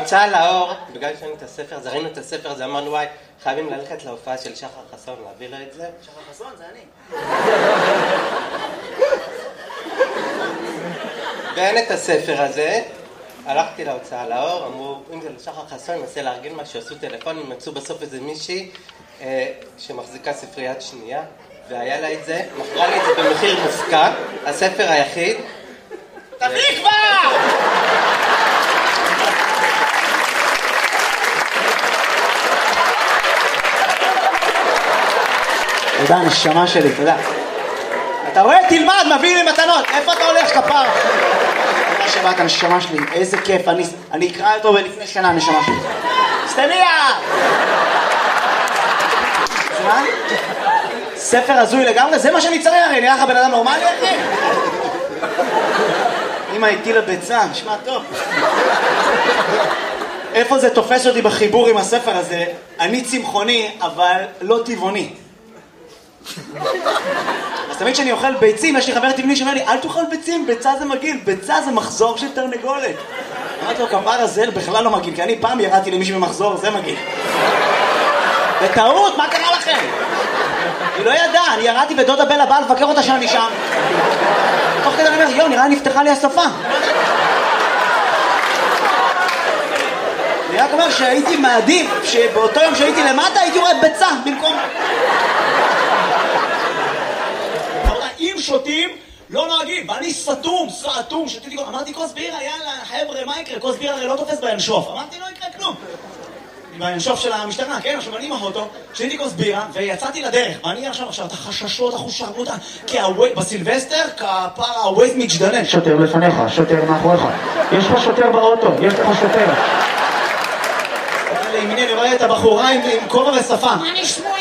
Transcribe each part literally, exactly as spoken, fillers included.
בהוצאה לאור, בגלל שראינו את הספר, אז ראינו את הספר, אז אמרנו, וואי, חייבים ללכת להופעה של שחר חסון, להביא לו את זה. שחר חסון, זה אני. ואין את הספר הזה, הלכתי להוצאה לאור, אמרו, אם זה לשחר חסון, ננסה לארגן משהו, עשו טלפונים, מצאו בסוף איזה מישהי אה, שמחזיקה ספריית שנייה, והיה לה את זה, מכרה לי את זה במחיר מופקע, הספר היחיד. תביא כבר! תודה, נשמה שלי, תודה. אתה רואה? תלמד, מביא לי מתנות. איפה אתה הולך, כפר? תודה שבאת, נשמה שלי. איזה כיף. אני, אני אקרא אותו בלפני שנה, נשמה שלי. סטניה! מה? ספר הזוי לגמרי? זה מה שאני צריך, הרי נראה לך בן אדם נורמלי, אחי? אמא הטילה ביצה, נשמע טוב. איפה זה תופס אותי בחיבור עם הספר הזה? אני צמחוני, אבל לא טבעוני. אז תמיד כשאני אוכל ביצים, יש לי חבר טבעוני שאומר לי, אל תאכל ביצים, ביצה זה מגעיל, ביצה זה מחזור של תרנגולת. אמרתי לו, כפר הזה בכלל לא מגעיל, כי אני פעם ירדתי למישהו במחזור, זה מגעיל. בטעות, מה קרה לכם? היא לא ידעה, אני ירדתי בדודה בלה, באה לבקר אותה שאני שם. תוך כדי אני אומר, יו, נראה נפתחה לי השפה. אני רק אומר שהייתי מעדיף, שבאותו יום שהייתי למטה, הייתי רואה ביצה במקום... אם שותים, לא נוהגים, ואני סתום, סתום, שתיתי... אמרתי, כוס בירה, יאללה, חבר'ה, מה יקרה? כוס בירה הרי לא תופס בינשוף. אמרתי, לא יקרה כלום. בינשוף של המשטרה, כן? עכשיו אני עם האוטו, שתיתי כוס בירה, ויצאתי לדרך. ואני עכשיו, עכשיו, את החששות, החושרות, כי בסילבסטר, כפר הווייז מתגדנן. שוטר לפניך, שוטר מאחוריך. יש לך שוטר באוטו, יש לך שוטר. לימיני, אני רואה את הבחורה עם כובע ושפה. מה נשמויה?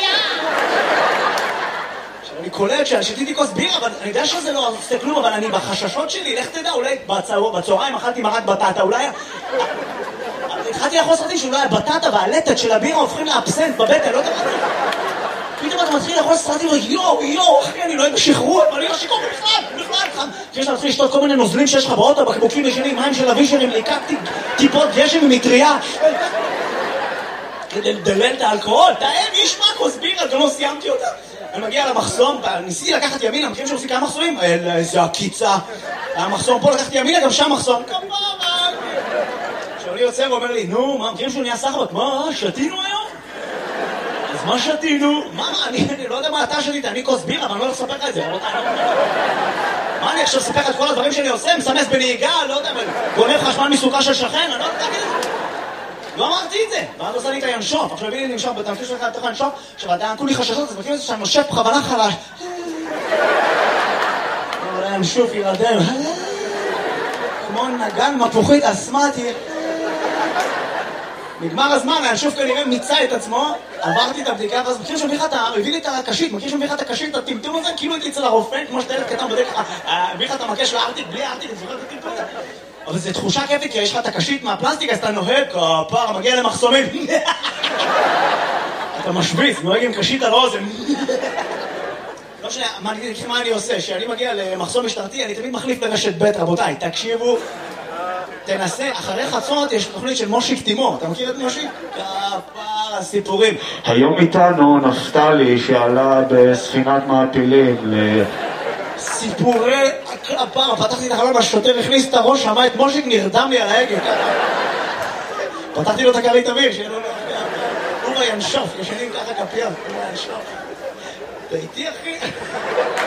אני קולט ששתיתי כוס בירה, אבל אני יודע שזה לא עושה כלום, אבל אני בחששות שלי, לך תדע, אולי בצהריים אכלתי מרק בטטה, אולי... התחלתי לאכול סרטים שאולי הבטטה והלטת של הבירה הופכים לאבסנט בבטן, לא יודע מה. פתאום אתה מתחיל לאכול סרטים, יואו, יואו, אחי, אני לא אוהב בשחרור, אבל אני לא שיקור בכלל, בכלל. כשיש להתחיל לשתות כל מיני נוזלים שיש לך באוטו, בקבוקים ישנים, מים של אבישרים, ליקקתי טיפות גשם ומטריה. כדי לדלל את האלכוהול, תאם, יש מה, כוס בירה, גם לא סיימתי אותה. אני מגיע למחסום, ניסיתי לקחת ימינה, מכירים שעושים כמה מחסומים? איזה עקיצה. המחסום פה לקחתי ימינה, גם שם מחסום. כמובן. כשאני יוצא ואומר לי, נו, מה, מכירים שהוא נהיה סחבק? מה, שתינו היום? אז מה שתינו? מה, מה, אני לא יודע מה אתה שתית, אני כוס בירה, אבל אני לא הולך לספר לך את זה. מה, אני עכשיו אספר לך את כל הדברים שאני עושה, מסמס בנהיגה, לא יודע, גונב חשמל מסוכה של שכן, אני לא יודע להגיד את זה. לא אמרתי את זה, ואז עושה לי את הינשוף, עכשיו הביא לי נמשוף, בתמשיך שלך לתוך הינשוף, עכשיו עדיין כולי חששות, אז מכיר את זה שאני נושף בכוונה חלש. אולי הינשוף ירדם, כמו נגן מפוחית אסמטי. נגמר הזמן, הינשוף כנראה מיצה את עצמו, עברתי את הבדיקה, ואז מכיר שמביא לך את ה... הביא לי את הקשית, מכיר שמביא לך את הקשית, את הטמטום הזה, כאילו הייתי אצל הרופא, כמו שאתה ילד קטן בדרך, הביא לך את המקש לארטיק, בלי הארטיק, אני זוכר את הטמטום הזה. אבל זו תחושה כיפית, כי יש לך את הקשית מהפלסטיק, אז אתה נוהג, כפר, מגיע למחסומים. אתה משוויץ, נוהג עם קשית על האוזן. לא משנה, מה אני עושה? כשאני מגיע למחסום משטרתי, אני תמיד מחליף לרשת ב', רבותיי, תקשיבו, תנסה, אחרי חצות יש תוכנית של מושיק תימור, אתה מכיר את מושיק? כפר, הסיפורים. היום איתנו נפתלי שעלה בספינת מעפילים ל... סיפורי הכפר, פתחתי את החלון, השוטר הכניס את הראש, שמע את מושיק, נרדם לי על ההגה. פתחתי לו את הכרית אוויר, שיהיה לו... הוא בינשוף, ישנים ככה כפיים, הוא בינשוף. אתה איתי, אחי?